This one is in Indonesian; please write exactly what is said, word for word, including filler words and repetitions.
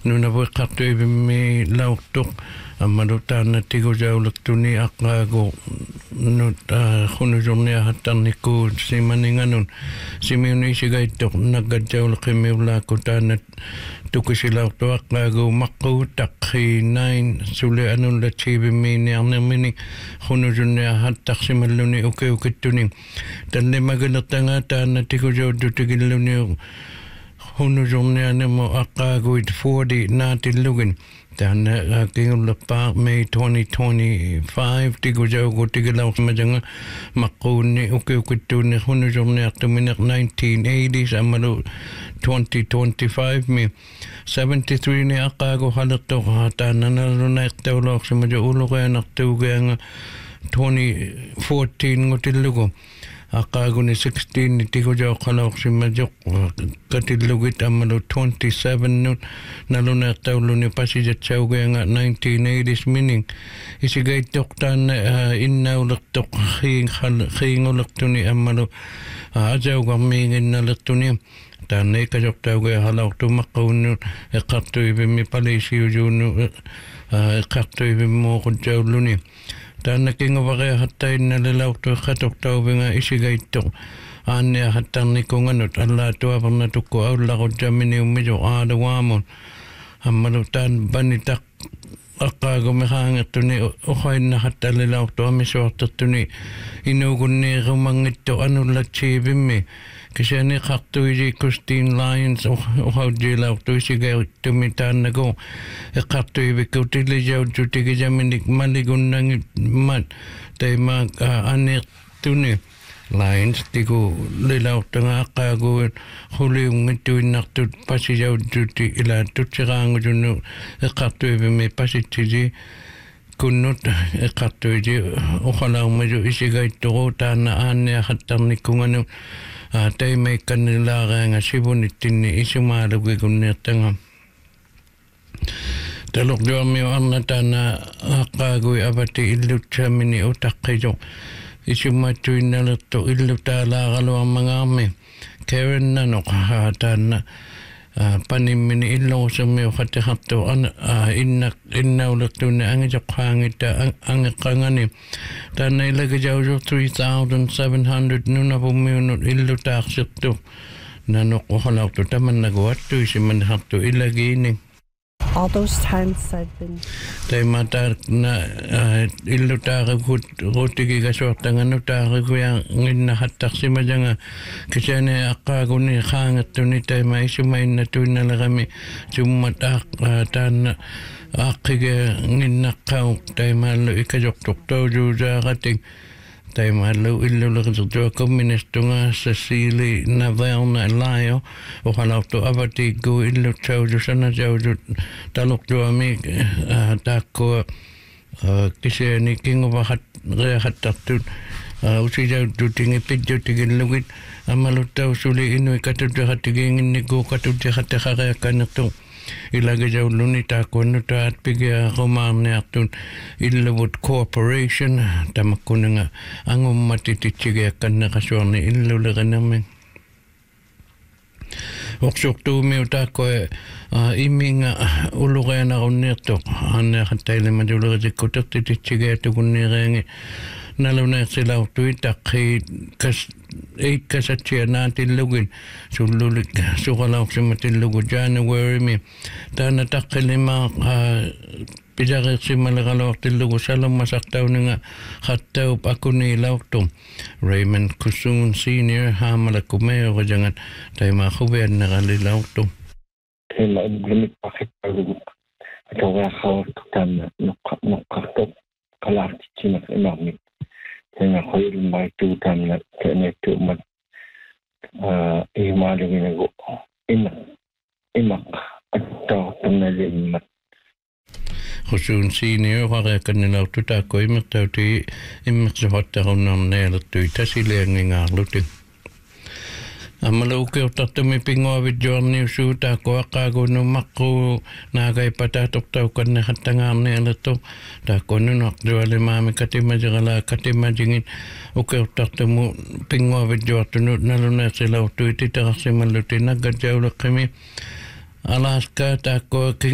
nuna voi qatui mi lautuk amalutaan tigo jaulaktuni aqaago nut khunujumni hatanniku simaninganun simiuni sigaittok naggadjaulqimiula kutaanat tukusilautu aqaago maqqu taqi nine sule anun lachibimi niarnermini khunujunni hattaqsimalluni ukiukittuni tanne magalatanga taana tigo jawdutigilluni khunujumnianemo aqaaguit forty naatilugin Tana kingulapa May twenty twenty-five tigo jaugo tigilaw majanga makuni uki ukituni hunujumni aktuminak nineteen eighties amalu twenty twenty-five mi seventy-three ni akago halato hatana naluna iktawlok si maja ulukaya naktuga twenty fourteen ngutilugo Akago ni sixteen ni tigo jaw kalawak si Majok katilugit amalo twenty-seven nun naluna tawlo ni pasijat siyaw kaya nga nineteen eighties meaning isigay toktan innaw laktok khingulak to ni amalo ajaw kamingin na lakto niya tanay kajok taw kaya halawak to makaw nun ikakto ibimi palisiyo yun ikakto ibimi mo kudjaw luni Tana kinga waka hatay nalalaw to katok tao nga isigaytok. Ane hatang ni kong anot ala tuwa pang natuko aw lako jamini umidyo ada wamon. Amalutan banitak akago mekhangat to ni ukay na hatalalaw to amiswakta to ni inugun ni rumangit to ano lachibim Kasi ni kakto iji Christine Lyons uhaw jilaw to isigay tumitan na go. E kakto ibi kautili jaw jutigi jaminik maligun nang mat. Tay mag anik to ni Lyons tigo lilaw to nga akago huli yung ito inaktut pasi jaw juti ila tutsirango juno. E kakto ibi may pasi tiji kunut e kakto iji ukalaw medyo isigay to tana ane hatang ni kung ano Tay may kanila nga sibunitin ni isumalagay kung netanga. Talok diwa miyo ang natana akagoy abati ilut sa mini utak kayo. Isumatoy na lato ilut ala kalawang mga ame. Karen na no kahatan na panimini ilo sa miyo katihato inak inawlak to na ang ijakhangit ang ikangani. Tanay lagi jauh three thousand seven hundred nuna pumunod ilo taksik to nanok ko halaw to taman nagawat to isi manhak to ilagi ini. All those times I've been Tay mata na ilo takik rutigi kaswak tangan no takik ko yung nginahatak si majanga kasi na akago ni khangat to ni tay may sumayin na to nala kami sumatak tan akige nginakaw tay malo ikajok to juja kating tay malo ilo lakasok to koministo nga sa sili na vail na layo o halaw to abati go ilo chow jo sana chow jo talok jo ami tako kasi ni king of hat rehat taktun usi jaw jo tingi pidyo tigin lugit amalo taw suli ino ikatod jo hatigingin ni go katod jo hatakakaya kanatong Ilagay jaw lunita ko no ta at pigya kumam ni aktun Ilawot Corporation tamak ko na nga ang umatitichigay kan na kasyon ni ilulagan namin. Waksok to mi uta ko imi nga ulugan ako nito ana kantay le madulaga ko titichigay to kun ni rengi nalaw na sila to itakay kas eight kasatsia natin lugin sululik sukalaw si matilugo January mi tana takalima pijak si malakalaw tilugo salam masaktaw nga hataw ako ni lawto Raymond Kusun Senior hamalakumeo kajangan tayo makuber na kalilaw to kaya mauglimit pakit palugo at kawakaw tutan nakatok kalakti chinak imamit kaya nga kayo may tutan na kaya na ito mat ihimalagin na go inak imak at tao tanalim mat Kusun Senior kaya kanilaw to tako imak tao ti imak sa hota ko ng nelat to itasilang nga lutin Amalo uke utatumi pingawit John ni usuta ko akago no mako nagay patatok tau kan na hatangan ni alato tako no nakdwale mami katima jagala katima jingin uke utatamu pingawit John no naluna sila utu iti takasimaluti nagadyaw lakimi Alaska tako